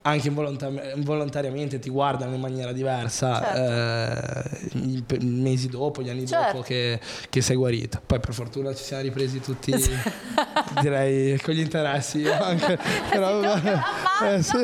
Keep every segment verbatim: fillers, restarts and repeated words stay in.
anche involontari- involontariamente ti guardano in maniera diversa, certo. eh, i pe- mesi dopo, gli anni Certo. dopo che, che sei guarita. Poi per fortuna ci siamo ripresi tutti, direi, con gli interessi anche. Però, eh, sì.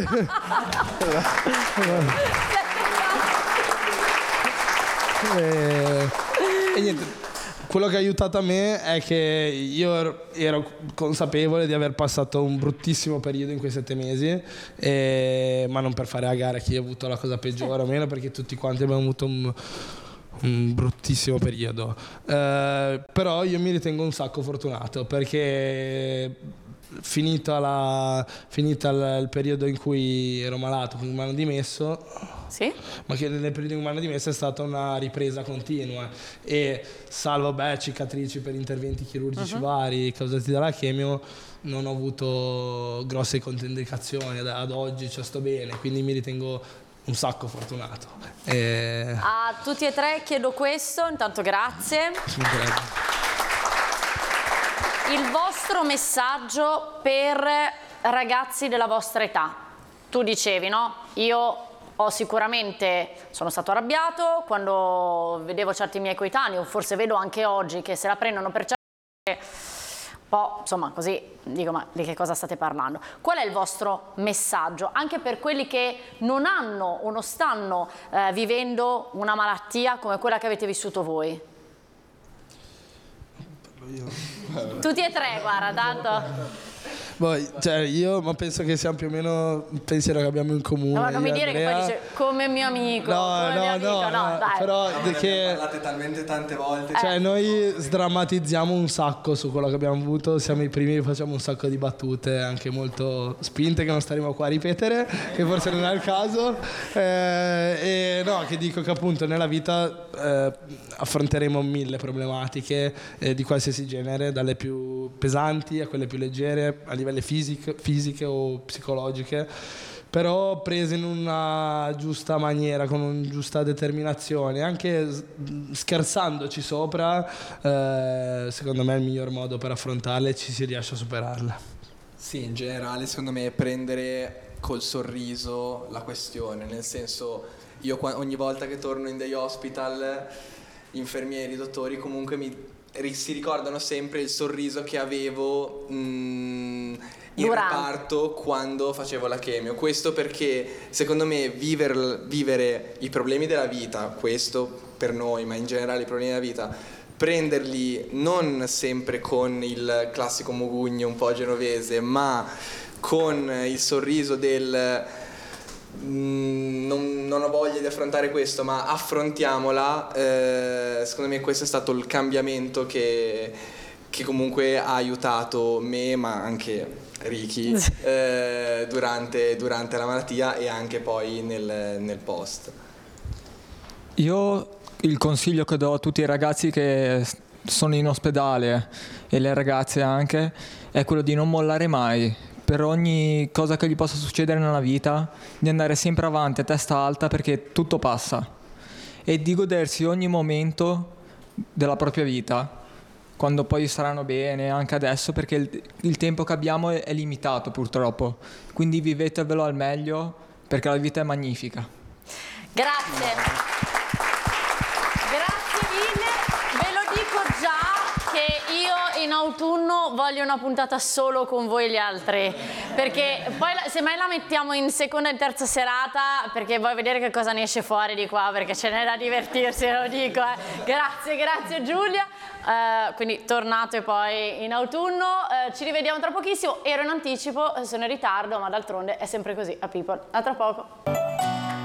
e, e niente. Quello che ha aiutato a me è che io ero, ero consapevole di aver passato un bruttissimo periodo in quei sette mesi, e, ma non per fare a gara chi ha avuto la cosa peggiore o meno, perché tutti quanti abbiamo avuto un, un bruttissimo periodo. Eh, però io mi ritengo un sacco fortunato, perché finita la, finita il, il periodo in cui ero malato, quindi mi hanno dimesso. Sì? Ma che nel periodo in cui mi hanno dimesso è stata una ripresa continua, e salvo beh, cicatrici per interventi chirurgici uh-huh. vari causati dalla chemio, non ho avuto grosse controindicazioni ad, ad oggi, cioè sto bene, quindi mi ritengo un sacco fortunato. E... a tutti e tre chiedo questo, intanto grazie. Il vostro messaggio per ragazzi della vostra età. Tu dicevi, no? Io ho sicuramente, sono stato arrabbiato quando vedevo certi miei coetanei, o forse vedo anche oggi, che se la prendono per certe un po', insomma, così dico, ma di che cosa state parlando? Qual è il vostro messaggio anche per quelli che non hanno o non stanno eh, vivendo una malattia come quella che avete vissuto voi? Tutti e tre, guarda, tanto. Poi, cioè, io ma penso che sia più o meno un pensiero che abbiamo in comune. No, ma non mi dire Andrea. Che poi dice come mio amico, no, come no, mio amico, no, no, no, dai. però no, di che parlate talmente tante volte. Cioè, eh. noi sdrammatizziamo un sacco su quello che abbiamo avuto, siamo i primi, facciamo un sacco di battute anche molto spinte che non staremo qua a ripetere, che forse non è il caso. Eh, e no, che dico che appunto nella vita eh, affronteremo mille problematiche eh, di qualsiasi genere, dalle più pesanti a quelle più leggere, a livello fisico, fisiche o psicologiche, però prese in una giusta maniera, con una giusta determinazione, anche scherzandoci sopra, eh, secondo me è il miglior modo per affrontarle e ci si riesce a superarle. Sì, in generale secondo me prendere col sorriso la questione, nel senso, io ogni volta che torno in day hospital, infermieri, dottori comunque mi si ricordano sempre il sorriso che avevo mh, in Durante. reparto quando facevo la chemio. Questo perché secondo me viver, vivere i problemi della vita, questo per noi, ma in generale i problemi della vita, prenderli non sempre con il classico mugugno un po' genovese, ma con il sorriso del Non, non ho voglia di affrontare questo, ma affrontiamola. Eh, secondo me questo è stato il cambiamento che, che comunque ha aiutato me, ma anche Ricky eh, durante, durante la malattia e anche poi nel, nel post. Io il consiglio che do a tutti i ragazzi che sono in ospedale e le ragazze anche è quello di non mollare mai. Per ogni cosa che gli possa succedere nella vita, di andare sempre avanti a testa alta, perché tutto passa, e di godersi ogni momento della propria vita, quando poi saranno bene, anche adesso, perché il, il tempo che abbiamo è, è limitato purtroppo, quindi vivetevelo al meglio, perché la vita è magnifica. Grazie. Grazie mille, ve lo dico già che io in autunno voglio una puntata solo con voi gli altri, perché poi se mai la mettiamo in seconda e terza serata, perché voglio vedere che cosa ne esce fuori di qua, perché ce n'è da divertirsi, lo dico. Eh. Grazie, grazie Giulia. Uh, quindi tornate poi in autunno, uh, ci rivediamo tra pochissimo. Ero in anticipo, sono in ritardo, ma d'altronde è sempre così a People. A tra poco.